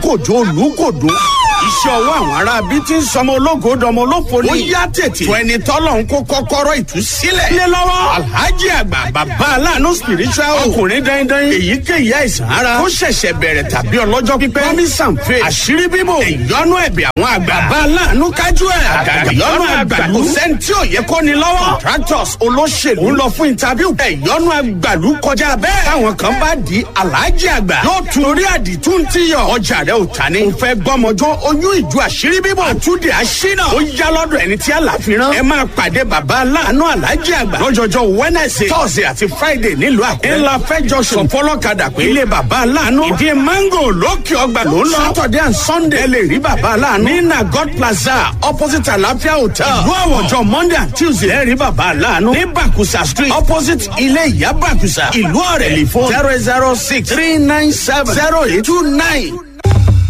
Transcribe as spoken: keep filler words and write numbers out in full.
kòjó olùkòdó. Iṣẹ́ ọwọ́ àwọn ará bíi ti ń sọmọ ológo dọmọ olófo ni. Ó yá tètè. tó ẹni tọ́lọ̀ ń kó kọ́kọ́rọ́ ìtúsílẹ̀. lé lọ́wọ́. alhaji àgbà bàbá aláàánú spiritual. ọkùnrin dandan. èyíkéyìí àìsàn ara. ó ṣẹ̀ṣẹ̀ bẹ̀rẹ̀ tàbí ọlọ́jọ́ pípẹ́. promise and faith. àṣírí bíbò. ìyọnu ẹ̀bẹ̀ àwọn àgbà. bàbá aláàánú kájú ẹ̀. àgàgà ìyọnu àgbàlú. kò sẹ́ni tí ò yẹ kó ni lọ́wọ́. contractors olóṣèlú ń lọ fún interview. ìyọnu àgbàlú kọjá bẹ́ẹ̀. táwọn kan bá di alhaji àgbà. yóò tún orí àdìtú ti yọ. ọjà rẹ ò ta ni. n fẹ́ gbọ́mọjọ́ oyún ìjọ àṣírí bíbọ̀. àtúndì àṣínà. ó yá lọ́dọ̀ ẹni tí àlàfíran. ẹ máa pàdé bàbá aláàánú aláàjì àgbà. lọ́jọ́jọ́ wednesday thursday àti friday nílùú àkúrẹ́. ńlá fẹjọ sùn fọlọ́kadà pé. ilé bàbá aláàánú. ìdí mango lókè ọgbà ló ń lọ. saturday and sunday. ẹ lè rí bàbá aláàánú. ní nagot plaza opposite àlàáfíà hotel. ìlú àwọ̀jọ monday and tuesday. ẹ rí bàbá aláàánú. ní bakusa street opposite ilé ìyá bakusa. ìlú ọ̀rẹ́lì fún zero zero six three nine seven zero eight two nine.